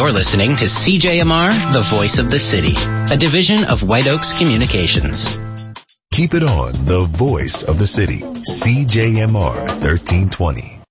You're listening to CJMR, the voice of the city, a division of White Oaks Communications. Keep it on, the voice of the city, CJMR 1320.